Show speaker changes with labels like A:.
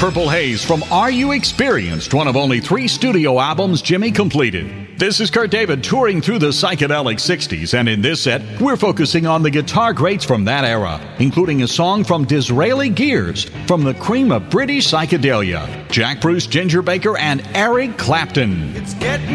A: Purple Haze from Are You Experienced, one of only 3 studio albums Jimmy completed. This is Kurt David touring through the psychedelic 60s, and in this set, we're focusing on the guitar greats from that era, including a song from Disraeli Gears, from the cream of British psychedelia, Jack Bruce, Ginger Baker, and Eric Clapton.